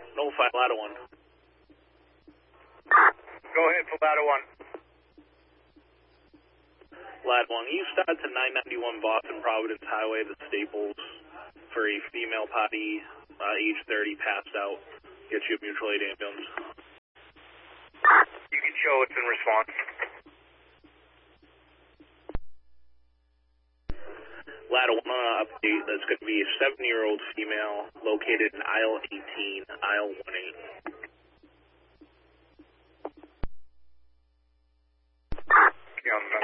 Notify Ladder 1. Go ahead for Ladder 1. Ladder 1, you start to 991 Boston Providence Highway, the Staples, for a female party, age 30, passed out. Get you a mutual aid ambulance. You can show it's in response. Ladder 1 update, that's going to be a 7-year-old female located in aisle 18, aisle 18. Okay, on the